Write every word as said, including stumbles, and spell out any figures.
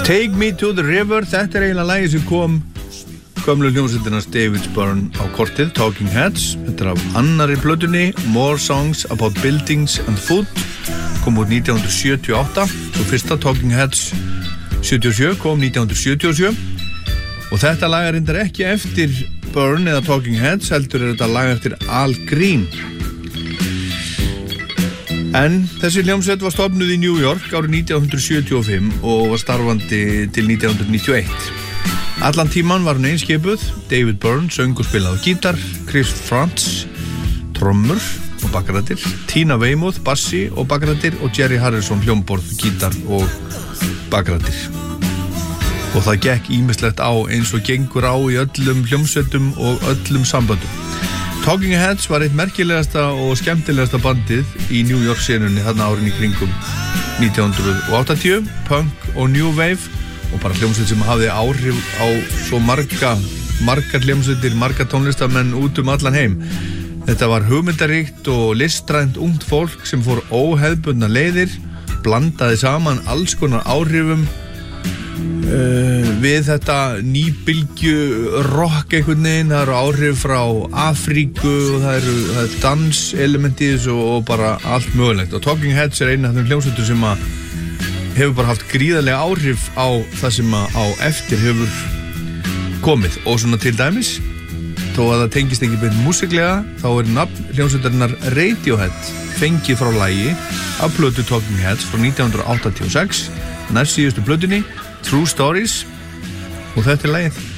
Take Me to the River, þetta er eiginlega lagi sem kom gömlu hljómsveitarnar David Byrne á kortið, Talking Heads. Þetta er af annarri plötunni, More Songs About Buildings and Food, kom út nítján hundruð sjötíu og átta. Svo fyrsta Talking Heads sjötíu og sjö kom nítján hundruð sjötíu og sjö. Og þetta lag er reyndar ekki eftir Byrne eða Talking Heads, heldur er þetta lag eftir Al Green. En þessi hljómsveit var stofnuð í New York árið nítján hundruð sjötíu og fimm og var starfandi til nítján hundruð níutíu og eitt. Allan tíman var hún einskipuð, David Byrne söng og spilaði á gítar, Chris Frantz trommur og bakrættir, Tina Weymouth bassi og bakrættir og Jerry Harrison hljómborð, gítar og bakrættir. Og það gekk ýmislegt á eins og gengur á í öllum hljómsveitum og öllum samböndum. Talking Heads var eitt merkilegasta og skemmtilegasta bandið í New York senunni þarna árin í kringum nítján hundruð áttatíu, punk og new wave og bara hljómsveit sem hafði áhrif á svo marga, margar hljómsveitir, marga tónlistamenn út um allan heim. Þetta var hugmyndaríkt og listrænt ungt fólk sem fór óhefðbundna leiðir, blandaði saman alls konar áhrifum Uh, við þetta nýbylgju rock einhvern veginn, það eru áhrif frá Afríku og það eru, það eru danselementiðis og, og bara allt mögulegt og Talking Heads er eina af þeim hljómsveitum sem að hefur bara haft gríðarlega áhrif á það sem að á eftir hefur komið og svona til dæmis þó að það tengist ekki beint músiklega þá er nafn hljómsveitarinnar Radiohead fengið frá lagi af plötu Talking Heads frá nítján hundruð áttatíu og sex næst síðustu plötunni True Stories og þetta er lagið